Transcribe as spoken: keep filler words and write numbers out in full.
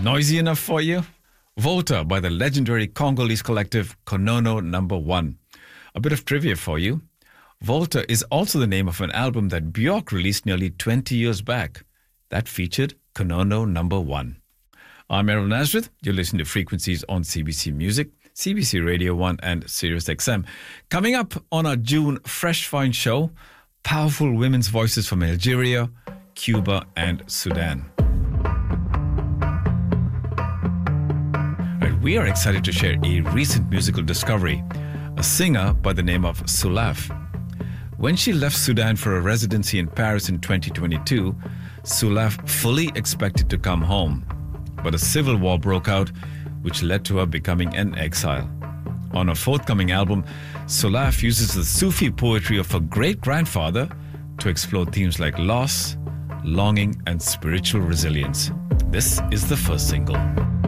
Noisy enough for you? Volta by the legendary Congolese collective Konono Number One. A bit of trivia for you. Volta is also the name of an album that Björk released nearly twenty years back. That featured Konono Number One. I'm Errol Nazareth. You're listening to Frequencies on C B C Music, C B C Radio one and Sirius X M. Coming up on our June Fresh Find show, powerful women's voices from Algeria, Cuba and Sudan. Right, we are excited to share a recent musical discovery, a singer by the name of Soulaf. When she left Sudan for a residency in Paris in twenty twenty-two, Soulaf fully expected to come home. But a civil war broke out, which led to her becoming an exile. On her forthcoming album, Soulaf uses the Sufi poetry of her great-grandfather to explore themes like loss, longing, and spiritual resilience. This is the first single.